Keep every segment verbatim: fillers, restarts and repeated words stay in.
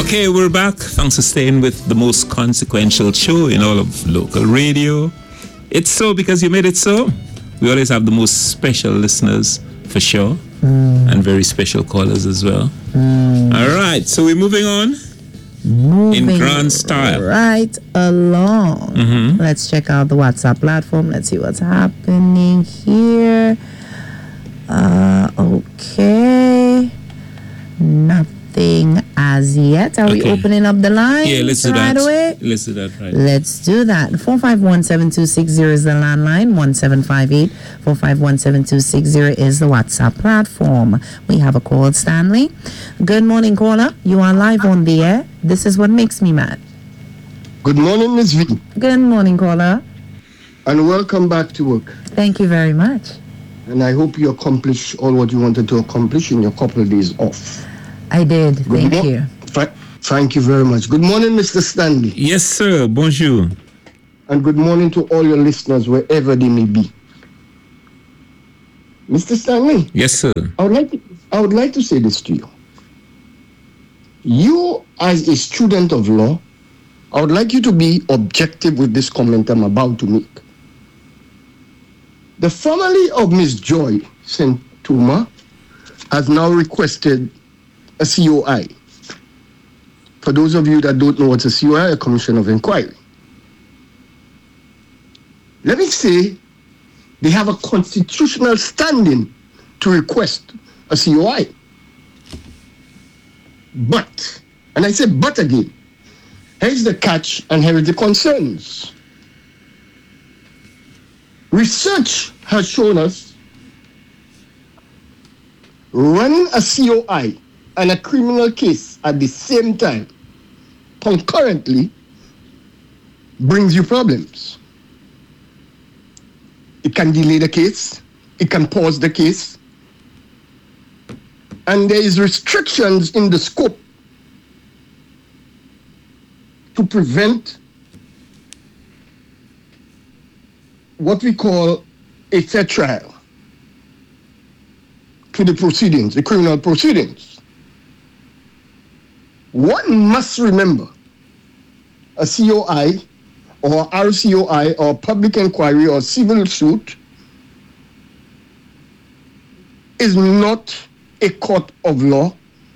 Okay, we're back. Thanks for staying with the most consequential show in all of local radio. It's so because you made it so. We always have the most special listeners, for sure, mm. and very special callers as well. Mm. All right, so we're moving on moving in grand style. Right along. Mm-hmm. Let's check out the WhatsApp platform. Let's see what's happening here. Uh, okay. Nothing as yet. Are okay. we opening up the line? Yeah, let's do right that. Away? Let's do that right. Let's do that. four five one, seven two six zero is the landline. one seven five eight, four five one, seven two six zero is the WhatsApp platform. We have a call, Stanley. Good morning, caller. You are live on the air. This is what makes me mad. Good morning, Miss V. Good morning, caller. And welcome back to work. Thank you very much. And I hope you accomplish all what you wanted to accomplish in your couple of days off. I did. Good Thank mo- you. Th- thank you very much. Good morning, Mister Stanley. Yes, sir. Bonjour. And good morning to all your listeners, wherever they may be. Mister Stanley. Yes, sir. I would like to, I would like to say this to you. You, as a student of law, I would like you to be objective with this comment I'm about to make. The family of Miss Joy Sentuma has now requested a C O I. For those of you that don't know what's a C O I, a Commission of Inquiry. Let me say, they have a constitutional standing to request a C O I. But, and I say but again, here's the catch and here is the concerns. Research has shown us running a C O I and a criminal case at the same time, concurrently, brings you problems. It can delay the case, it can pause the case, and there is restrictions in the scope to prevent what we call a fair trial to the proceedings, the criminal proceedings. One must remember a C O I or R C O I or public inquiry or civil suit is not a court of law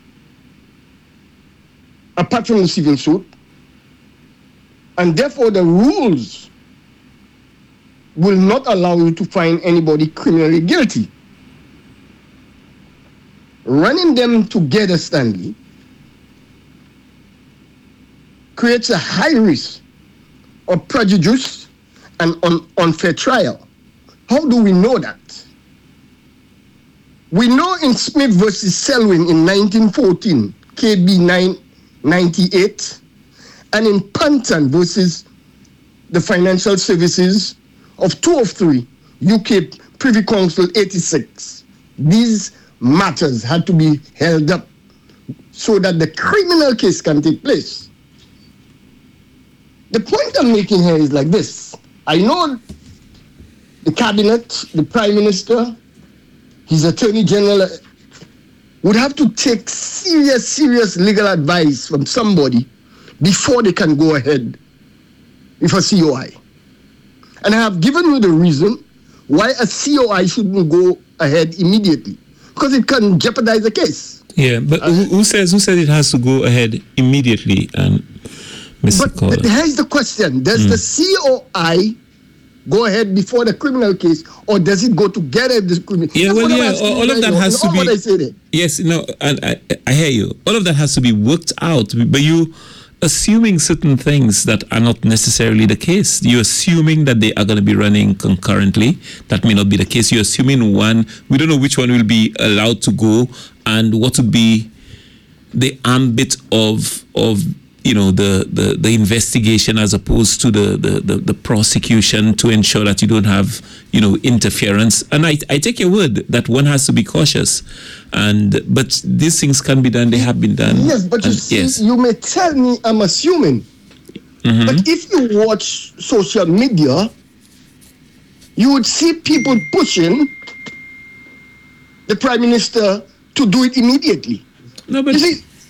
apart from the civil suit, and therefore the rules will not allow you to find anybody criminally guilty. Running them together, Stanley, creates a high risk of prejudice and un- unfair trial. How do we know that? We know in Smith versus Selwyn in nineteen fourteen, K B nine ninety-eight, and in Panton versus the Financial Services of two oh three, U K Privy Council eighty-six. These matters had to be held up so that the criminal case can take place. The point I'm making here is like this. I know the cabinet, the prime minister, his attorney general would have to take serious, serious legal advice from somebody before they can go ahead with a C O I. And I have given you the reason why a C O I shouldn't go ahead immediately, because it can jeopardize the case. Yeah, but uh, who, who says who says it has to go ahead immediately? And Mister But th- here's the question: does mm. the C O I go ahead before the criminal case, or does it go together with the criminal? Yeah, well, yeah, all, all of that has to be. What I say there. Yes, no, and I, I hear you. All of that has to be worked out, but you assuming certain things that are not necessarily the case. You're assuming that they are going to be running concurrently. That may not be the case. You're assuming one. We don't know which one will be allowed to go, and what would be the ambit of of. you know, the, the, the investigation as opposed to the, the, the, the prosecution to ensure that you don't have, you know, interference. And I, I take your word that one has to be cautious. And but these things can be done, they have been done. Yes, but you and, see, yes. you may tell me I'm assuming. Mm-hmm. But if you watch social media, you would see people pushing the Prime Minister to do it immediately. No, but... You see,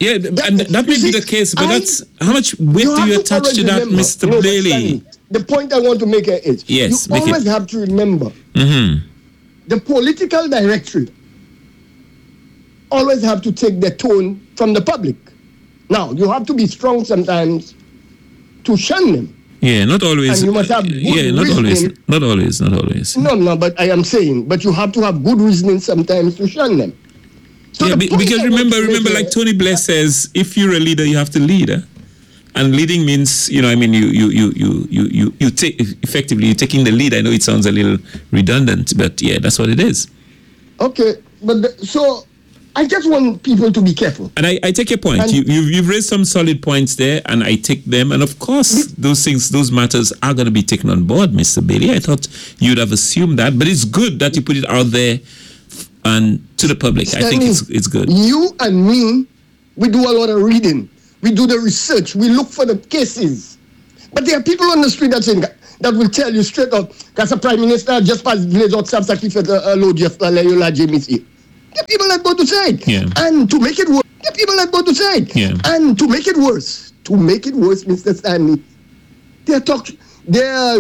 Yeah, That- and that may you be see, the case, but I- that's how much weight do have you to attach always to that, remember- Mister no, but Bailey? Stanley, the point I want to make here is Yes, you make it. always have to remember Mm-hmm. the political directory always have to take the tone from the public. Now, you have to be strong sometimes to shun them. Yeah, not always. And you must have good yeah, not always. reasoning. Not always. Not always. No, no, but I am saying, but you have to have good reasoning sometimes to shun them. So Yeah, the be- point because I want remember, to make remember, here- like Tony Blair says, if you're a leader, you have to lead. Eh? And leading means, you know, I mean, you you you you you you, you take effectively you're taking the lead. I know it sounds a little redundant, but yeah, that's what it is. Okay, but the, so I just want people to be careful. And I, I take your point. And- You, you've, you've raised some solid points there, and I take them. And of course, those things, those matters are going to be taken on board, Mister Bailey. I thought you'd have assumed that, but it's good that you put it out there and to the public. I think Stanley, it's it's good. You and me, we do a lot of reading. We do the research. We look for the cases. But there are people on the street that saying that will tell you straight up, because the Prime Minister just passed village outside Sakifet a load Jeff Layola James. The people that go to say it. Yeah. And to make it worse, the people that go to say it. Yeah. And to make it worse, to make it worse, Mister Stanley, they are talk, they are